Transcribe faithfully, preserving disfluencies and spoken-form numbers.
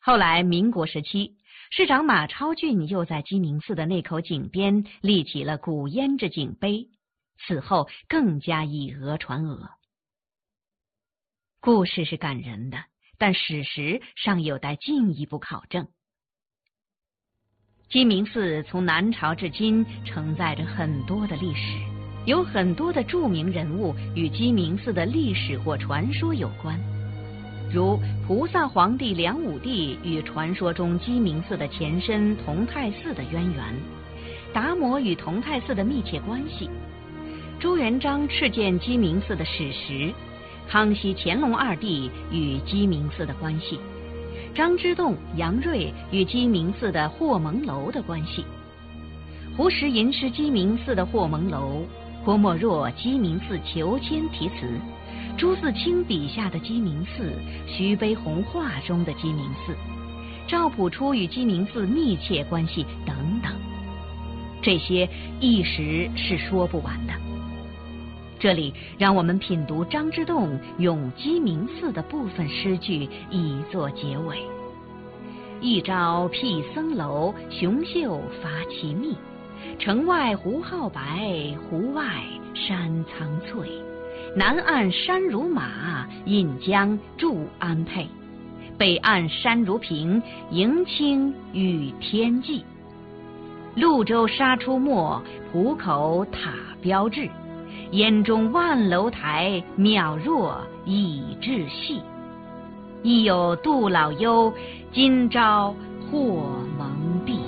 后来民国时期，市长马超俊又在鸡鸣寺的那口井边立起了古胭脂井碑，此后更加以讹传讹。故事是感人的，但史实尚有待进一步考证。鸡鸣寺从南朝至今承载着很多的历史，有很多的著名人物与鸡鸣寺的历史或传说有关，如菩萨皇帝梁武帝与传说中鸡鸣寺的前身同泰寺的渊源，达摩与同泰寺的密切关系，朱元璋敕建鸡鸣寺的史实，康熙、乾隆二帝与鸡鸣寺的关系，张之洞、杨锐与鸡鸣寺的霍蒙楼的关系，胡适吟诗鸡鸣寺的霍蒙楼，郭沫若鸡鸣寺求签题词，朱自清笔下的鸡鸣寺，徐悲鸿画中的鸡鸣寺，赵朴初与鸡鸣寺密切关系等等，这些一时是说不完的。这里让我们品读张之洞咏鸡鸣寺的部分诗句，以作结尾。一朝辟僧楼，雄秀伐其密。城外胡号白，湖外山苍翠。南岸山如马，引江筑安沛。北岸山如平，迎清与天际。潞州沙出没，浦口塔标志。烟中万楼台，渺若已至细。亦有杜老幽，今朝或